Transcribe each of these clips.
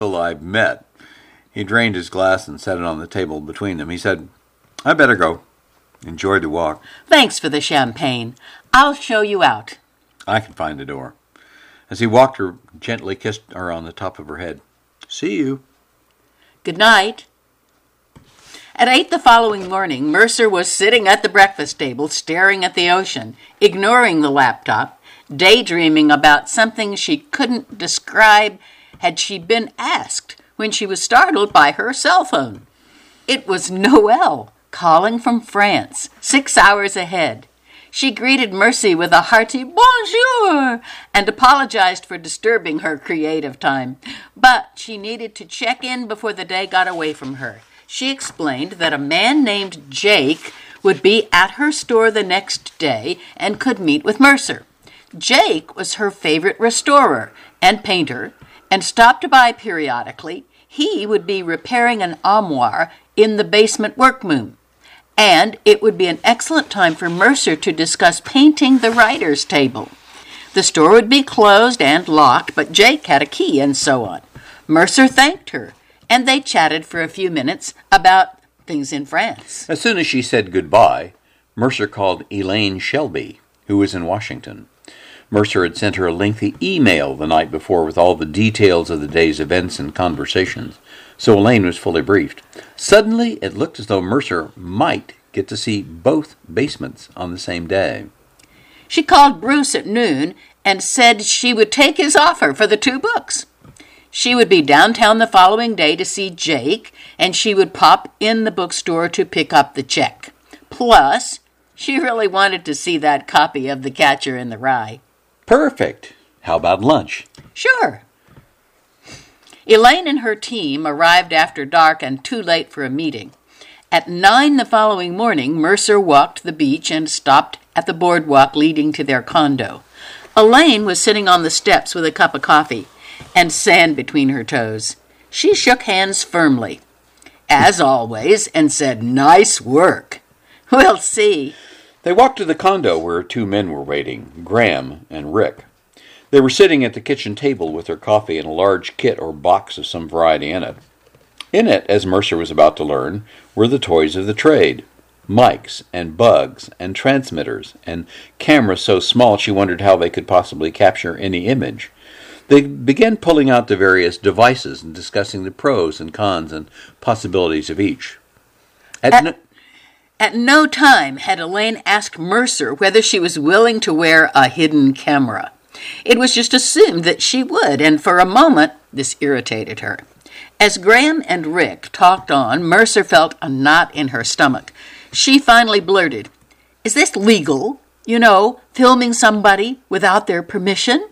I've met. He drained his glass and set it on the table between them. He said, "I better go." Enjoyed the walk. "Thanks for the champagne. I'll show you out." "I can find the door." As he walked her, gently kissed her on the top of her head. "See you." "Good night." At 8 the following morning, Mercer was sitting at the breakfast table, staring at the ocean, ignoring the laptop, daydreaming about something she couldn't describe had she been asked, when she was startled by her cell phone. It was Noelle, calling from France, 6 hours ahead. She greeted Mercy with a hearty bonjour and apologized for disturbing her creative time. But she needed to check in before the day got away from her. She explained that a man named Jake would be at her store the next day and could meet with Mercer. Jake was her favorite restorer and painter and stopped by periodically. He would be repairing an armoire in the basement workroom, and it would be an excellent time for Mercer to discuss painting the writer's table. The store would be closed and locked, but Jake had a key and so on. Mercer thanked her, and they chatted for a few minutes about things in France. As soon as she said goodbye, Mercer called Elaine Shelby, who was in Washington. Mercer had sent her a lengthy email the night before with all the details of the day's events and conversations, so Elaine was fully briefed. Suddenly, it looked as though Mercer might get to see both basements on the same day. She called Bruce at noon and said she would take his offer for the 2 books. She would be downtown the following day to see Jake, and she would pop in the bookstore to pick up the check. Plus, she really wanted to see that copy of The Catcher in the Rye. Perfect. How about lunch? Sure. Elaine and her team arrived after dark and too late for a meeting. At 9 the following morning, Mercer walked the beach and stopped at the boardwalk leading to their condo. Elaine was sitting on the steps with a cup of coffee and sand between her toes. She shook hands firmly, as always, and said, "Nice work. We'll see." They walked to the condo where 2 men were waiting, Graham and Rick. They were sitting at the kitchen table with their coffee and a large kit or box of some variety in it. In it, as Mercer was about to learn, were the toys of the trade, mics and bugs and transmitters and cameras so small she wondered how they could possibly capture any image. They began pulling out the various devices and discussing the pros and cons and possibilities of each. At no time had Elaine asked Mercer whether she was willing to wear a hidden camera. It was just assumed that she would, and for a moment this irritated her. As Graham and Rick talked on, Mercer felt a knot in her stomach. She finally blurted, "Is this legal? You know, filming somebody without their permission?"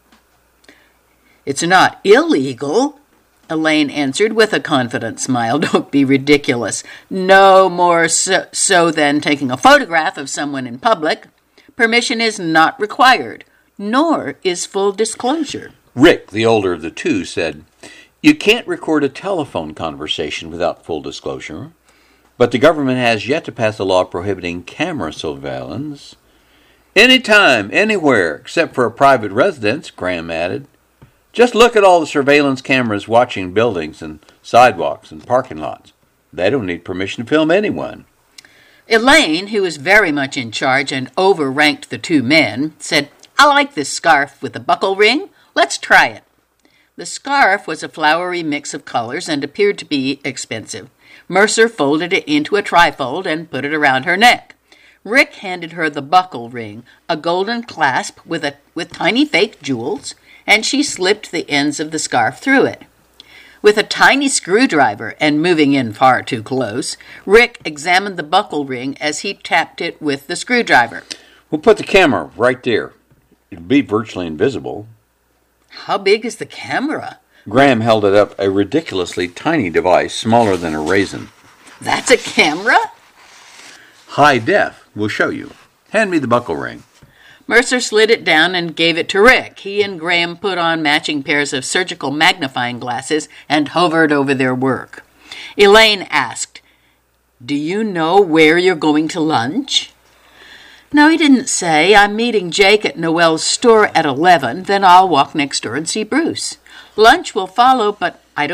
"It's not illegal," Elaine answered with a confident smile. "Don't be ridiculous. No more so than taking a photograph of someone in public. Permission is not required, nor is full disclosure." Rick, the older of the 2, said, "You can't record a telephone conversation without full disclosure, but the government has yet to pass a law prohibiting camera surveillance." "Anytime, anywhere, except for a private residence," Graham added. "Just look at all the surveillance cameras watching buildings and sidewalks and parking lots. They don't need permission to film anyone." Elaine, who was very much in charge and overranked the 2 men, said, "I like this scarf with the buckle ring. Let's try it." The scarf was a flowery mix of colors and appeared to be expensive. Mercer folded it into a trifold and put it around her neck. Rick handed her the buckle ring, a golden clasp with tiny fake jewels, and she slipped the ends of the scarf through it. With a tiny screwdriver and moving in far too close, Rick examined the buckle ring as he tapped it with the screwdriver. "We'll put the camera right there. It'll be virtually invisible." "How big is the camera?" Graham held it up, a ridiculously tiny device, smaller than a raisin. "That's a camera?" "High def. We'll show you. Hand me the buckle ring." Mercer slid it down and gave it to Rick. He and Graham put on matching pairs of surgical magnifying glasses and hovered over their work. Elaine asked, "Do you know where you're going to lunch?" "No, he didn't say. I'm meeting Jake at Noelle's store at 11, then I'll walk next door and see Bruce." Lunch will follow, but I